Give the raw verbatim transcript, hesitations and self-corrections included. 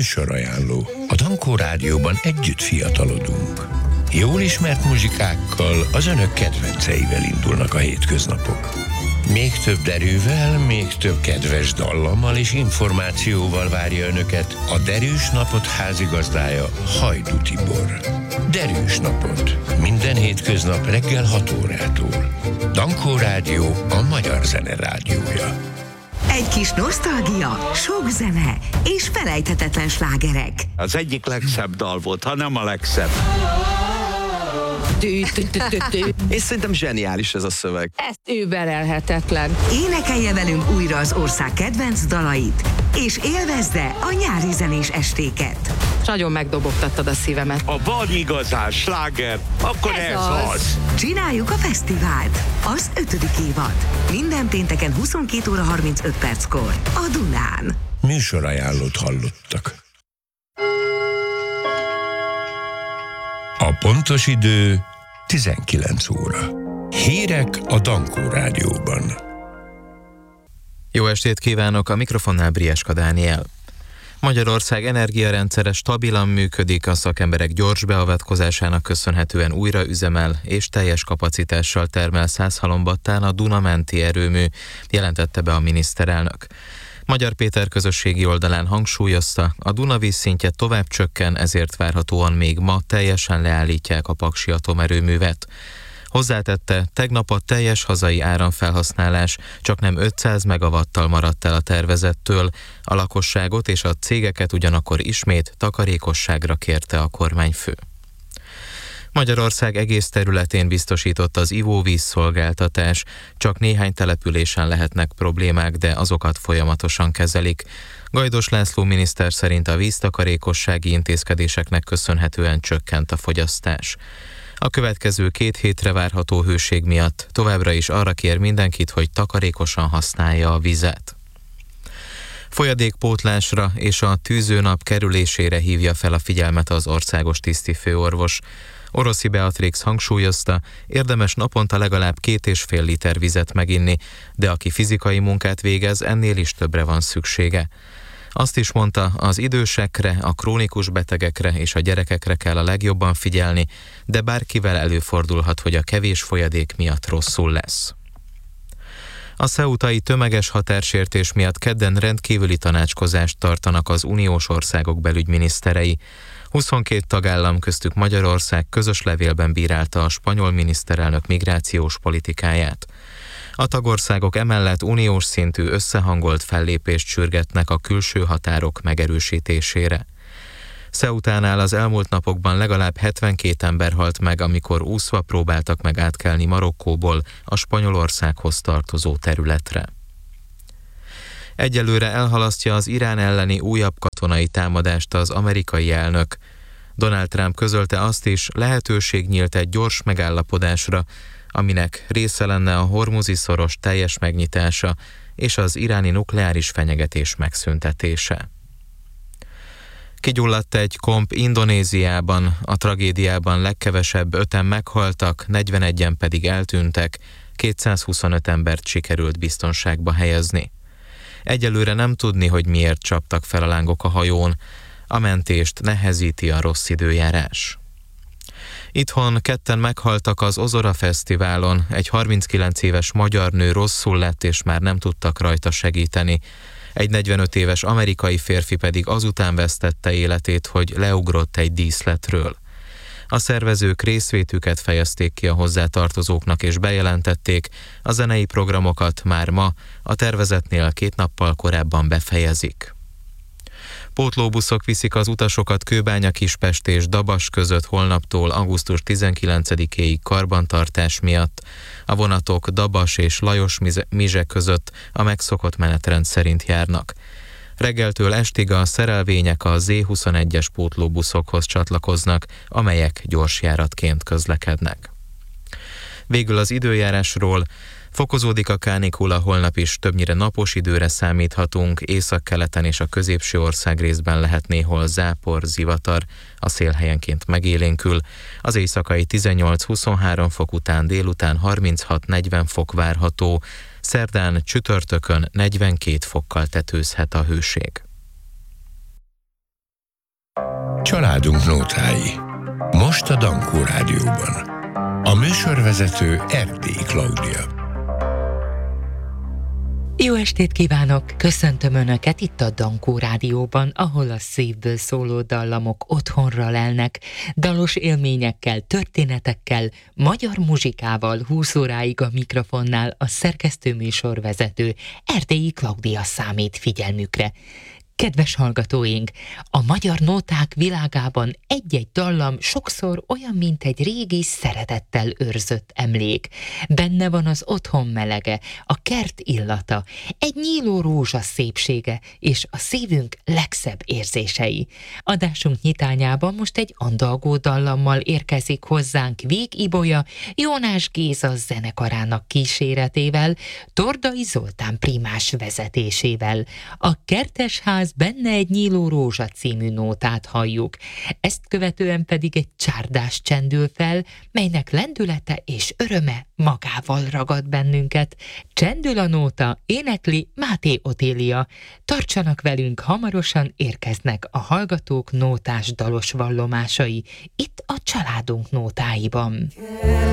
Műsorajánló. A Dankó Rádióban együtt fiatalodunk. Jól ismert muzsikákkal, az önök kedvenceivel indulnak a hétköznapok. Még több derűvel, még több kedves dallammal és információval várja önöket a Derűs Napot házigazdája, Hajdú Tibor. Derűs Napot. Minden hétköznap reggel hat órától. Dankó Rádió, a magyar zene rádiója. Egy kis nosztalgia, sok zene és felejthetetlen slágerek. Az egyik legszebb dal volt, ha nem a legszebb. És szerintem zseniális ez a szöveg. Ez überelhetetlen. Énekelje velünk újra az ország kedvenc dalait, és élvezze a nyári zenés estéket. Nagyon megdobogtattad a szívemet. Ha van igazán sláger, akkor ez, Ez ez az. az. Csináljuk a fesztivált, az ötödik évad. Minden pénteken huszonkét óra harmincöt perckor a Dunán. Műsorajánlót hallottak. A pontos idő tizenkilenc óra. Hírek a Dankó Rádióban. Jó estét kívánok, a mikrofonnál Brieska Dániel. Magyarország energiarendszere stabilan működik, a szakemberek gyors beavatkozásának köszönhetően újra üzemel és teljes kapacitással termel Százhalombattán a Duna menti erőmű, jelentette be a miniszterelnök. Magyar Péter közösségi oldalán hangsúlyozta, a Duna vízszintje tovább csökken, ezért várhatóan még ma teljesen leállítják a paksi atomerőművet. Hozzátette, tegnap a teljes hazai áramfelhasználás csaknem ötszáz megawattal maradt el a tervezettől, a lakosságot és a cégeket ugyanakkor ismét takarékosságra kérte a kormányfő. Magyarország egész területén biztosított az ivóvízszolgáltatás, csak néhány településen lehetnek problémák, de azokat folyamatosan kezelik. Gajdos László miniszter szerint a víztakarékossági intézkedéseknek köszönhetően csökkent a fogyasztás. A következő két hétre várható hőség miatt továbbra is arra kér mindenkit, hogy takarékosan használja a vizet. Folyadékpótlásra és a tűzőnap kerülésére hívja fel a figyelmet az országos tisztifőorvos. Oroszi Beatrix hangsúlyozta, érdemes naponta legalább két és fél liter vizet meginni, de aki fizikai munkát végez, ennél is többre van szüksége. Azt is mondta, az idősekre, a krónikus betegekre és a gyerekekre kell a legjobban figyelni, de bárkivel előfordulhat, hogy a kevés folyadék miatt rosszul lesz. A ceutai tömeges határsértés miatt kedden rendkívüli tanácskozást tartanak az uniós országok belügyminiszterei. huszonkét tagállam, köztük Magyarország közös levélben bírálta a spanyol miniszterelnök migrációs politikáját. A tagországok emellett uniós szintű összehangolt fellépést sürgetnek a külső határok megerősítésére. Ceutánál az elmúlt napokban legalább hetvenkét ember halt meg, amikor úszva próbáltak meg átkelni Marokkóból a Spanyolországhoz tartozó területre. Egyelőre elhalasztja az Irán elleni újabb katonai támadást az amerikai elnök. Donald Trump közölte azt is, lehetőség nyílt egy gyors megállapodásra, aminek része lenne a Hormuzi szoros teljes megnyitása és az iráni nukleáris fenyegetés megszüntetése. Kigyulladt egy komp Indonéziában, a tragédiában legkevesebb öten meghaltak, negyvenegyen pedig eltűntek, kétszázhuszonöt embert sikerült biztonságba helyezni. Egyelőre nem tudni, hogy miért csaptak fel a lángok a hajón, a mentést nehezíti a rossz időjárás. Itthon ketten meghaltak az Ozora Fesztiválon, egy harminckilenc éves magyar nő rosszul lett és már nem tudtak rajta segíteni. Egy negyvenöt éves amerikai férfi pedig azután vesztette életét, hogy leugrott egy díszletről. A szervezők részvétüket fejezték ki a hozzátartozóknak és bejelentették, a zenei programokat már ma, a tervezetnél két nappal korábban befejezik. Pótlóbuszok viszik az utasokat Kőbánya-Kispest és Dabas között holnaptól augusztus tizenkilencedikéig karbantartás miatt. A vonatok Dabas és Lajos-Mizse között a megszokott menetrend szerint járnak. Reggeltől estig a szerelvények a zé huszonegyes pótlóbuszokhoz csatlakoznak, amelyek gyorsjáratként közlekednek. Végül az időjárásról. Fokozódik a kánikula, holnap is többnyire napos időre számíthatunk, északkeleten és a középső ország részben lehet néhol zápor, zivatar, a szél helyenként megélénkül, az éjszakai tizennyolc-huszonhárom fok után délután harminchat-negyven fok várható, szerdán csütörtökön negyvenkét fokkal tetőzhet a hőség. Családunk nótái. Most a Dankó Rádióban. A műsorvezető Erdélyi Klaudia. Jó estét kívánok! Köszöntöm Önöket itt a Dankó Rádióban, ahol a szívből szóló dallamok otthonra lelnek, dalos élményekkel, történetekkel, magyar muzsikával húsz óráig a mikrofonnál a szerkesztő műsorvezető Erdélyi Klaudia számít figyelmükre. Kedves hallgatóink, a magyar nóták világában egy-egy dallam sokszor olyan, mint egy régi, szeretettel őrzött emlék. Benne van az otthon melege, a kert illata, egy nyíló rózsa szépsége és a szívünk legszebb érzései. Adásunk nyitányában most egy andalgó dallammal érkezik hozzánk Víg Ibolya, Jónás Géza zenekarának kíséretével, Tordai Zoltán primás vezetésével. A Kertesház Benne egy nyíló rózsa című nótát halljuk. Ezt követően pedig egy csárdás csendül fel, melynek lendülete és öröme magával ragad bennünket. Csendül a nóta, énekli Máté Otélia. Tartsanak velünk, hamarosan érkeznek a hallgatók nótás dalos vallomásai itt a családunk nótáiban.